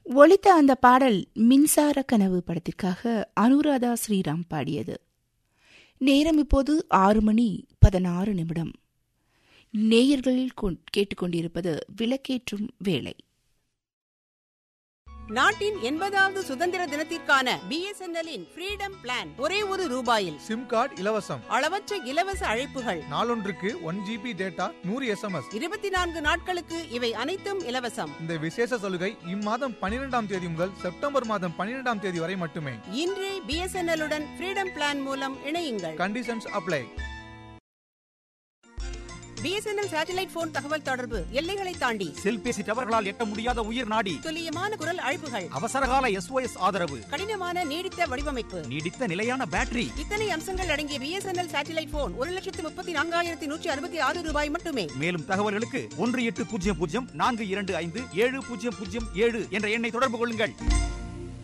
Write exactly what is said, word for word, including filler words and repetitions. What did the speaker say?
ஒலித்த அந்த பாடல் மின்சார கனவு படத்திற்காக அனுராதா ஸ்ரீராம் பாடியது. நேரம் இப்போது ஆறு மணி பதினாறு நிமிடம். நேயர்கள் கேட்டுக்கொண்டிருப்பது விளக்கேற்றும் வேளை. நாட்டின் எண்பதாவது சுதந்திர தினத்திற்கான பிஎஸ்என்எல்லின் ஃப்ரீடம் பிளான் ஒரே ஒரு ரூபாயில். சிம் கார்டு இலவசம். அளவற்ற இலவச அழைப்புகள். நாளொன்றுக்கு ஒன் ஜிபி டேட்டா, நூறு எஸ்எம்எஸ். இருபத்தி நான்கு நாட்களுக்கு இவை அனைத்தும் இலவசம். இந்த விசேஷ சலுகை இம்மாதம் பன்னிரெண்டாம் தேதி முதல் செப்டம்பர் மாதம் பன்னிரெண்டாம் தேதி வரை மட்டுமே. இன்றே பிஎஸ்என்எல் உடன் ஃப்ரீடம் பிளான் மூலம் இணையுங்கள். Conditions apply. BSNL satellite phone தகவல் தொடர்பு எல்லைகளை தாண்டி செல்பேசி டவர்களால் எட்ட முடியாத உயிர் நாடி. துல்லியமான குரல் அழைப்புகள். அவசரகால எஸ்ஓஎஸ் ஆதரவு. கடினமான நீடித்த வடிவமைப்பு. நீடித்த நிலையான பேட்டரி. இத்தனை அம்சங்கள் அடங்கிய பிஎஸ்என்எல் சேட்டலைட் போன் ஒரு லட்சத்து முப்பத்தி நான்காயிரத்தி நூற்றி அறுபத்தி ஆறு ரூபாய் மட்டுமே. மேலும் தகவல்களுக்கு ஒன்று எட்டு பூஜ்ஜியம் பூஜ்ஜியம் நான்கு இரண்டு ஐந்து ஏழு பூஜ்ஜியம் பூஜ்ஜியம் ஏழு என்ற எண்ணை தொடர்பு கொள்ளுங்கள்.